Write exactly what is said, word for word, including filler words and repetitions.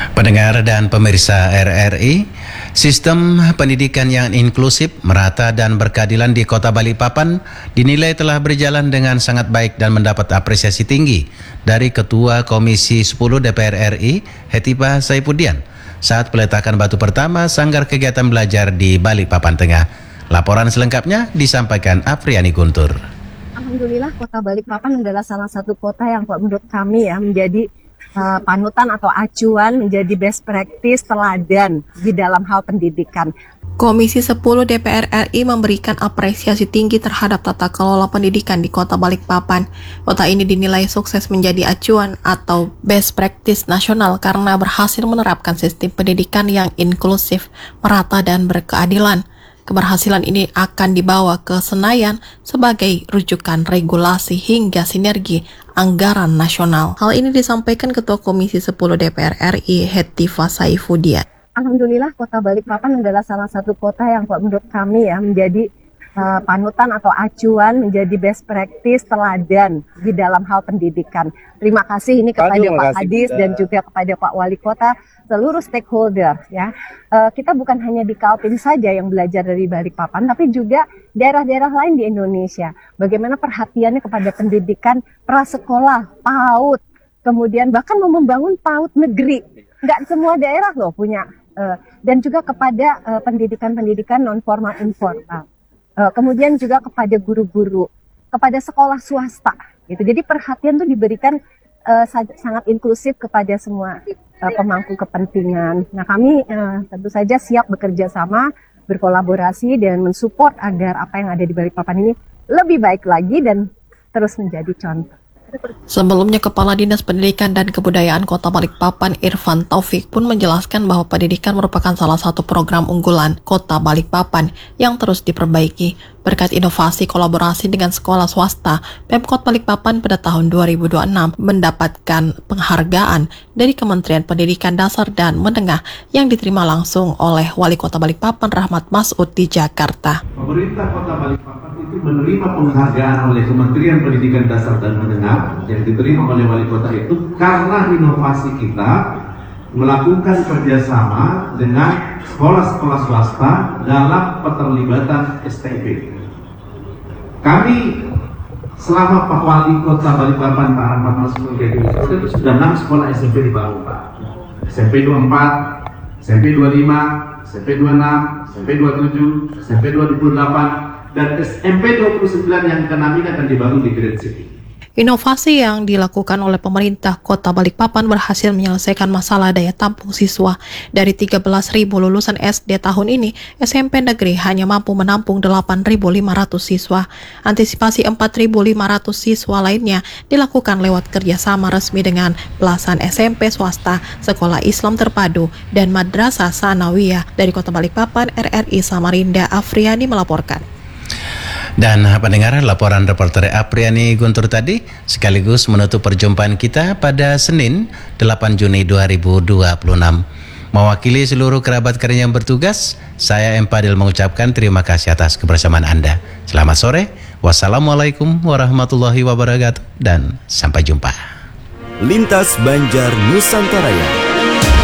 Pendengar dan pemirsa R R I, sistem pendidikan yang inklusif, merata dan berkeadilan di Kota Balikpapan dinilai telah berjalan dengan sangat baik dan mendapat apresiasi tinggi dari Ketua Komisi sepuluh D P R R I, Hetibah Saifudian, saat peletakan batu pertama Sanggar Kegiatan Belajar di Balikpapan Tengah. Laporan selengkapnya disampaikan Afriani Guntur. Alhamdulillah, Kota Balikpapan adalah salah satu kota yang menurut kami ya menjadi Uh, panutan atau acuan, menjadi best practice, teladan di dalam hal pendidikan. Komisi sepuluh D P R R I memberikan apresiasi tinggi terhadap tata kelola pendidikan di Kota Balikpapan. Kota ini dinilai sukses menjadi acuan atau best practice nasional karena berhasil menerapkan sistem pendidikan yang inklusif, merata dan berkeadilan. Keberhasilan ini akan dibawa ke Senayan sebagai rujukan regulasi hingga sinergi anggaran nasional. Hal ini disampaikan Ketua Komisi sepuluh D P R R I, Hetibah Saifudian. Alhamdulillah, Kota Balikpapan adalah salah satu kota yang menurut kami ya menjadi uh, panutan atau acuan, menjadi best practice, teladan di dalam hal pendidikan. Terima kasih ini kepada Aduh, Pak Hadis dan juga kepada Pak Wali Kota, seluruh stakeholder ya. Uh, kita bukan hanya di Kaltim saja yang belajar dari Balikpapan, tapi juga daerah-daerah lain di Indonesia. Bagaimana perhatiannya kepada pendidikan prasekolah, PAUD, kemudian bahkan mau membangun PAUD negeri. Nggak semua daerah loh punya. Uh, dan juga kepada uh, pendidikan-pendidikan non formal informal. Uh, kemudian juga kepada guru-guru, kepada sekolah swasta. Gitu. Jadi perhatian tuh diberikan uh, sangat inklusif kepada semua uh, pemangku kepentingan. Nah, kami uh, tentu saja siap bekerja sama, berkolaborasi dan mensupport agar apa yang ada di Balikpapan ini lebih baik lagi dan terus menjadi contoh. Sebelumnya, Kepala Dinas Pendidikan dan Kebudayaan Kota Balikpapan Irfan Taufik pun menjelaskan bahwa pendidikan merupakan salah satu program unggulan Kota Balikpapan yang terus diperbaiki. Berkat inovasi kolaborasi dengan sekolah swasta, Pemkot Balikpapan pada tahun dua ribu dua puluh enam mendapatkan penghargaan dari Kementerian Pendidikan Dasar dan Menengah yang diterima langsung oleh Wali Kota Balikpapan Rahmat Masud di Jakarta. Pemerintah Kota Balikpapan itu menerima penghargaan oleh Kementerian Pendidikan Dasar dan Menengah yang diterima oleh Wali Kota itu karena inovasi kita melakukan kerjasama dengan sekolah-sekolah swasta dalam keterlibatan S T I P. Kami selama Pak Wali Kota Balikpapan Pak Rahmat Masud itu sudah enam sekolah S M P dibangun Pak. S M P dua puluh empat, S M P dua puluh lima, S M P dua puluh enam, S M P dua puluh tujuh, S M P dua puluh delapan, dan S M P dua puluh sembilan yang keenam ini akan dibangun di Grand City. Inovasi yang dilakukan oleh pemerintah Kota Balikpapan berhasil menyelesaikan masalah daya tampung siswa. Dari tiga belas ribu lulusan S D tahun ini, S M P negeri hanya mampu menampung delapan ribu lima ratus siswa. Antisipasi empat ribu lima ratus siswa lainnya dilakukan lewat kerjasama resmi dengan belasan S M P swasta, sekolah Islam terpadu, dan Madrasah Sanawiyah. Dari Kota Balikpapan, R R I Samarinda, Afriani melaporkan. Dan pendengar, laporan reporter Afriani Guntur tadi sekaligus menutup perjumpaan kita pada Senin delapan Juni dua ribu dua puluh enam. Mewakili seluruh kerabat kerja yang bertugas, saya M. Fadil mengucapkan terima kasih atas kebersamaan Anda. Selamat sore, wassalamualaikum warahmatullahi wabarakatuh, dan sampai jumpa. Lintas Banjar Nusantara.